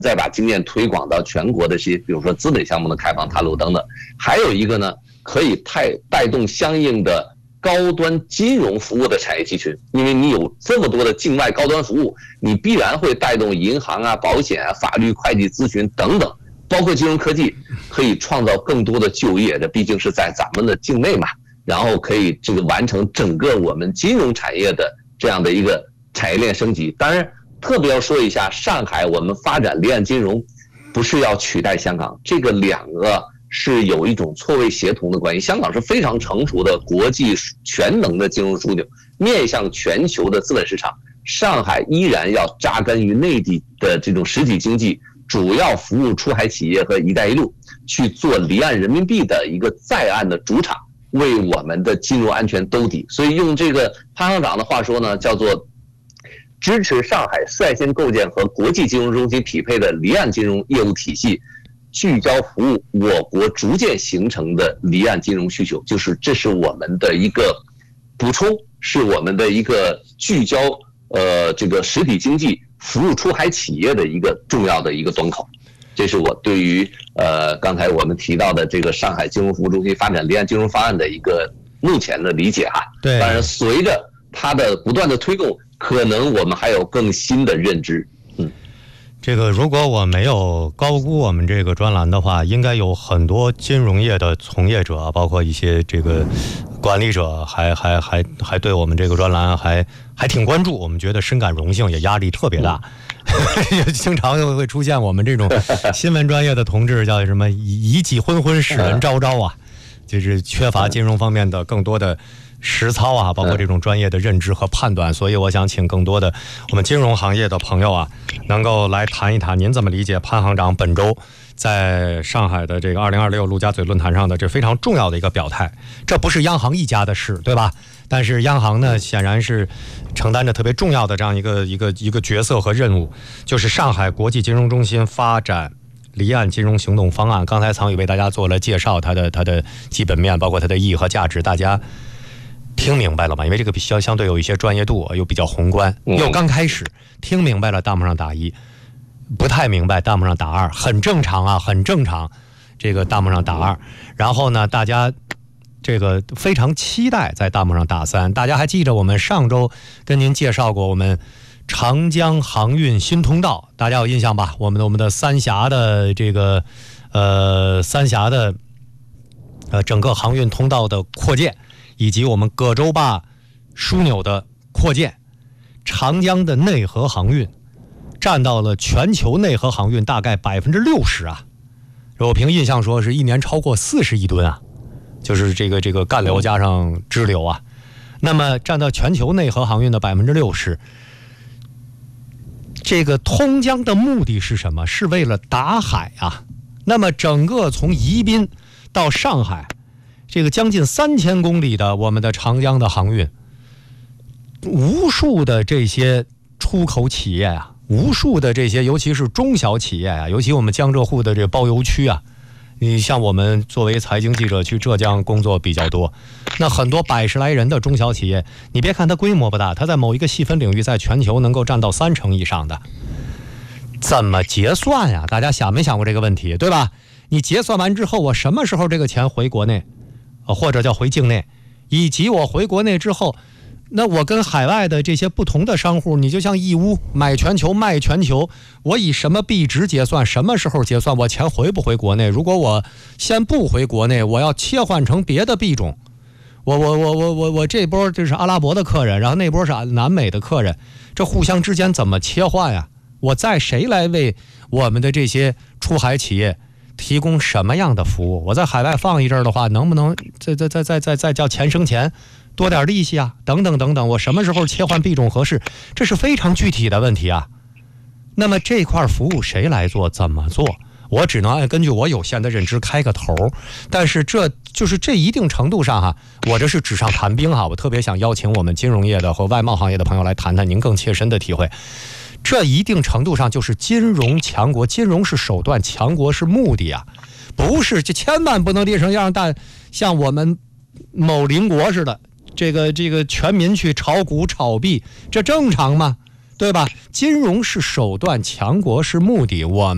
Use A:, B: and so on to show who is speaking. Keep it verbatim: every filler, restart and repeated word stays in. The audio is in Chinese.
A: 再把经验推广到全国的些，比如说资本项目的开放探路等等。还有一个呢，可以带带动相应的高端金融服务的产业集群，因为你有这么多的境外高端服务，你必然会带动银行啊、保险啊、法律、会计咨询等等，包括金融科技，可以创造更多的就业。这毕竟是在咱们的境内嘛，然后可以这个完成整个我们金融产业的这样的一个产业链升级。当然，特别要说一下，上海我们发展离岸金融，不是要取代香港，这个两个是有一种错位协同的关系。香港是非常成熟的国际全能的金融枢纽，面向全球的资本市场。上海依然要扎根于内地的这种实体经济，主要服务出海企业和一带一路，去做离岸人民币的一个在岸的主场，为我们的金融安全兜底。所以用这个潘行长的话说呢，叫做支持上海率先构建和国际金融中心匹配的离岸金融业务体系，聚焦服务我国逐渐形成的离岸金融需求。就是这是我们的一个补充，是我们的一个聚焦呃这个实体经济服务出海企业的一个重要的一个端口。这是我对于呃刚才我们提到的这个上海金融服务中心发展离岸金融方案的一个目前的理解哈。
B: 对，
A: 当然随着它的不断的推动，可能我们还有更新的认知。嗯，
B: 这个如果我没有高估我们这个专栏的话，应该有很多金融业的从业者，包括一些这个管理者，还还还还对我们这个专栏还还挺关注，我们觉得深感荣幸，也压力特别大。也经常会出现我们这种新闻专业的同志叫什么以己昏昏使人昭昭啊，就是缺乏金融方面的更多的实操啊，包括这种专业的认知和判断。所以我想请更多的我们金融行业的朋友啊，能够来谈一谈您怎么理解潘行长本周在上海的这个二零二六陆家嘴论坛上的这非常重要的一个表态。这不是央行一家的事，对吧？但是央行呢，显然是承担着特别重要的这样一个一个一个角色和任务，就是上海国际金融中心发展离岸金融行动方案。刚才苍宇为大家做了介绍，它的它的基本面，包括它的意义和价值，大家听明白了吗？因为这个比较相对有一些专业度，又比较宏观，又刚开始听明白了，弹幕上打一；不太明白，弹幕上打二，很正常啊，很正常。这个弹幕上打二，然后呢，大家这个非常期待在弹幕上打三。大家还记着我们上周跟您介绍过我们长江航运新通道，大家有印象吧？我们的我们的三峡的这个呃三峡的呃整个航运通道的扩建，以及我们葛洲坝枢纽的扩建，长江的内河航运占到了全球内河航运大概百分之六十啊。我凭印象说是一年超过四十亿吨啊，就是这个这个干流加上支流啊，那么占到全球内河航运的百分之六十。这个通江的目的是什么？是为了打海啊。那么整个从宜宾到上海，这个将近三千公里的我们的长江的航运，无数的这些出口企业啊，无数的这些尤其是中小企业啊，尤其我们江浙沪的这包邮区啊，你像我们作为财经记者去浙江工作比较多，那很多百十来人的中小企业，你别看它规模不大，它在某一个细分领域在全球能够占到三成以上的。怎么结算呀？大家想没想过这个问题，对吧？你结算完之后，我什么时候这个钱回国内，或者叫回境内，以及我回国内之后，那我跟海外的这些不同的商户，你就像义乌买全球卖全球，我以什么币值结算，什么时候结算，我钱回不回国内？如果我先不回国内，我要切换成别的币种，我我我我我我这波就是阿拉伯的客人，然后那波是南美的客人，这互相之间怎么切换呀？我在谁来为我们的这些出海企业提供什么样的服务？我在海外放一阵的话，能不能再再再再再再叫钱生钱，多点利息啊，等等等等，我什么时候切换币种合适？这是非常具体的问题啊。那么这块服务谁来做，怎么做？我只能按根据我有限的认知开个头，但是这就是这一定程度上哈，我这是纸上谈兵哈，我特别想邀请我们金融业的和外贸行业的朋友来谈谈您更切身的体会。这一定程度上就是金融强国，金融是手段，强国是目的啊，不是这千万不能跌成样，但像我们某邻国似的，这个这个全民去炒股炒币，这正常吗？对吧？金融是手段，强国是目的，我们